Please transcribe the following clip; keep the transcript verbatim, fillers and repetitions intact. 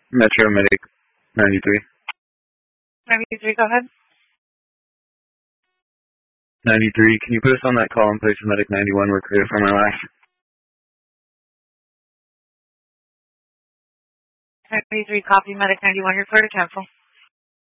Metro Medic ninety-three. ninety-three, go ahead. ninety-three, can you put us on that call in place of Medic ninety-one? We're clear for my life. ninety-three, copy. Medic ninety-one, you're clear to cancel.